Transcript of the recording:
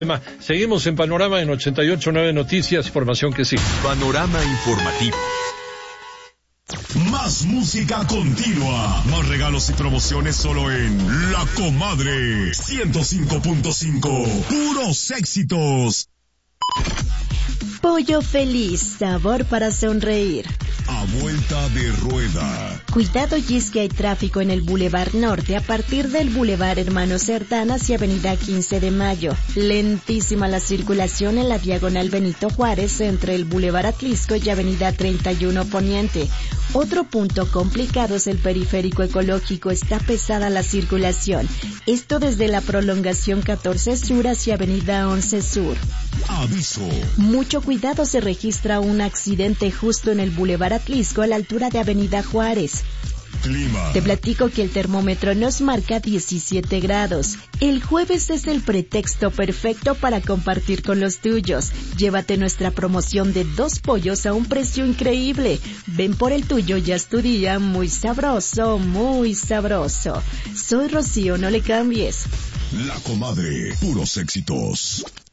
Seguimos en Panorama en 88.9 Noticias, información que sí. Panorama informativo. Más música continua, más regalos y promociones solo en La Comadre 105.5, puros éxitos. Pollo Feliz, sabor para sonreír. A vuelta de rueda. Cuidado, y es que hay tráfico en el Boulevard Norte a partir del Boulevard Hermano Cerdán hacia Avenida 15 de Mayo. Lentísima la circulación en la diagonal Benito Juárez entre el Boulevard Atlisco y Avenida 31 Poniente. Otro punto complicado es el periférico ecológico, está pesada la circulación. Esto desde la prolongación 14 Sur hacia Avenida 11 Sur. Aviso. Mucho cuidado, se registra un accidente justo en el Boulevard Atlisco a la altura de Avenida Juárez. Clima. Te platico que el termómetro nos marca 17 grados. El jueves es el pretexto perfecto para compartir con los tuyos. Llévate nuestra promoción de 2 pollos a un precio increíble. Ven por el tuyo y haz tu día muy sabroso, muy sabroso. Soy Rocío, no le cambies. La Comadre, puros éxitos.